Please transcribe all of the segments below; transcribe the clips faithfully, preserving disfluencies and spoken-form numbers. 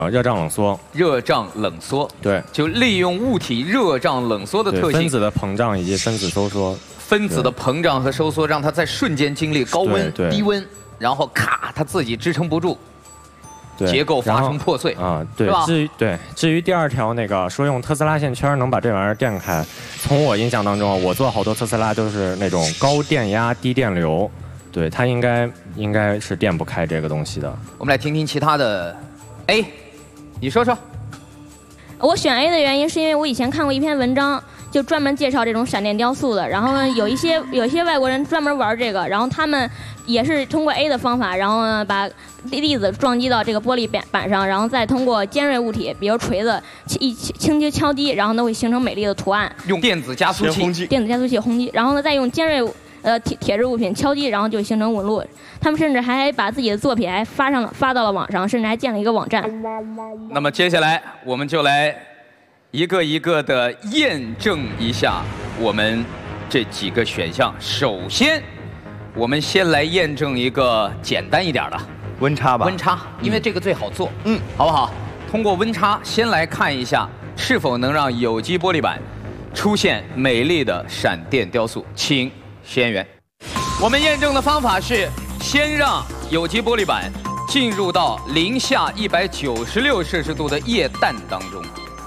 啊，热胀冷缩。 热胀冷缩， 对， 就利用物体热胀冷缩的特性， 分子的膨胀以及分子收缩。 分子的膨胀和收缩，让它在瞬间经历高温、低温，然后咔，它自己支撑不住。 结构发生破碎啊，对。至于对，至于第二条那个说用特斯拉线圈能把这玩意儿电开，从我印象当中，我做好多特斯拉都是那种高电压低电流，对，它应该应该是电不开这个东西的。 我们来听听其他的 A， 你说说。 我选 A 的原因是因为我以前看过一篇文章，就专门介绍这种闪电雕塑的，然后呢，有一些有一些外国人专门玩这个，然后他们也是通过 A 的方法，然后呢把粒子撞击到这个玻璃板板上，然后再通过尖锐物体，比如锤子一轻轻敲击，然后呢会形成美丽的图案。 用电子加速器， 电子加速器轰击，然后呢再用尖锐呃铁铁质物品敲击，然后就形成纹路。他们甚至还把自己的作品还发上了发到了网上，甚至还建了一个网站。 那么接下来我们就来一个一个的验证一下我们这几个选项。首先，我们先来验证一个简单一点的。 温差吧， 温差，因为这个最好做，嗯，好不好？通过温差，先来看一下是否能让有机玻璃板出现美丽的闪电雕塑。请实验员，我们验证的方法是先让有机玻璃板进入到零下一百九十六摄氏度的液氮当中。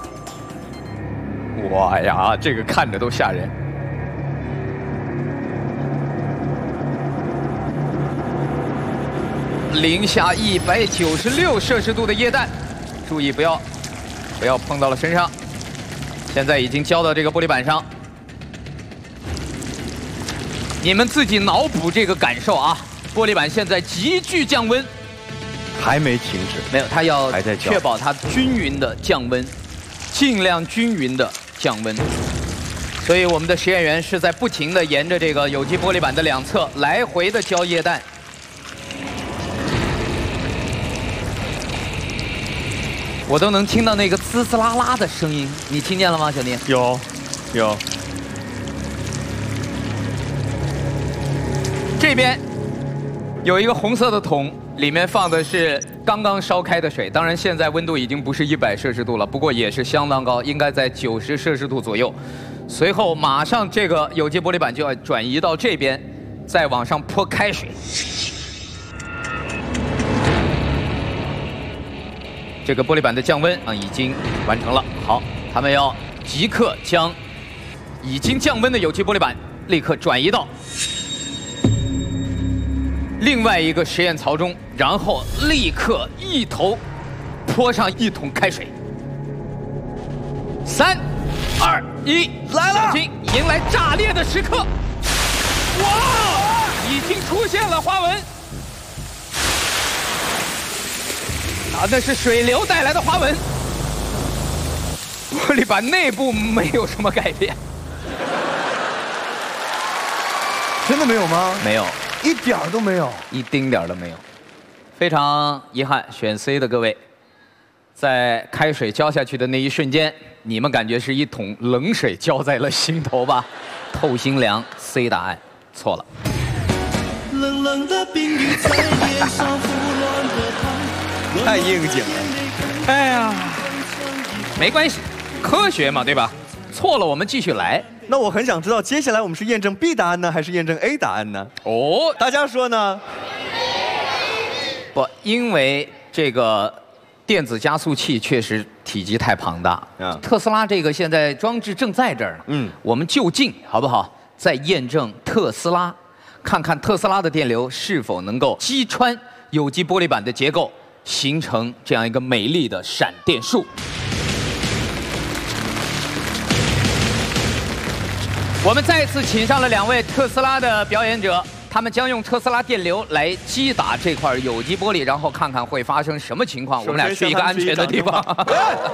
哇呀，这个看着都吓人。 零下一百九十六摄氏度的液氮，注意不要不要碰到了身上。现在已经浇到这个玻璃板上，你们自己脑补这个感受啊！玻璃板现在急剧降温， 还没停止， 没有，它要还在浇， 确保它均匀的降温，尽量均匀的降温。所以我们的实验员是在不停的沿着这个有机玻璃板的两侧来回的浇液氮。 我都能听到那个滋滋啦啦的声音，你听见了吗，小宁？ 有，有。 这边有一个红色的桶，里面放的是刚刚烧开的水。当然，现在温度已经不是一百摄氏度了，不过也是相当高，应该在九十摄氏度左右。随后，马上这个有机玻璃板就要转移到这边，再往上泼开水。 这个玻璃板的降温啊已经完成了。好，他们要即刻将已经降温的有机玻璃板立刻转移到另外一个实验槽中，然后立刻一头泼上一桶开水。三、二、一，来了！小心，迎来炸裂的时刻！哇，已经出现了花纹。 啊，那是水流带来的花纹。玻璃板内部没有什么改变， 真的没有吗？ 没有， 一点儿都没有， 一丁点儿都没有。非常遗憾，选 C 的各位，在开水浇下去的那一瞬间，你们感觉是一桶冷水浇在了心头吧？透心凉 ，C 答案错了。冷冷的冰雨在脸上胡乱的拍。 太应景了，哎呀，没关系，科学嘛，对吧？错了，我们继续来。 那我很想知道，接下来我们是验证 B 答案呢，还是验证 A 答案呢？ 哦， 大家说呢？ 不，因为这个电子加速器确实体积太庞大。嗯，特斯拉这个现在装置正在这儿呢。嗯，我们就近好不好？再验证特斯拉，看看特斯拉的电流是否能够击穿有机玻璃板的结构。 形成这样一个美丽的闪电树。我们再次请上了两位特斯拉的表演者，他们将用特斯拉电流来击打这块有机玻璃，然后看看会发生什么情况。我们俩去一个安全的地方。